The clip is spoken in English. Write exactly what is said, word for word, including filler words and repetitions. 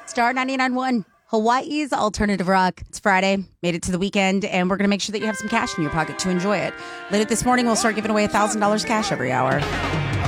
Star ninety-nine point one, Hawaii's alternative rock. It's Friday, made it to the weekend, and we're going to make sure that you have some cash in your pocket to enjoy it. Later this morning, we'll start giving away one thousand dollars cash every hour.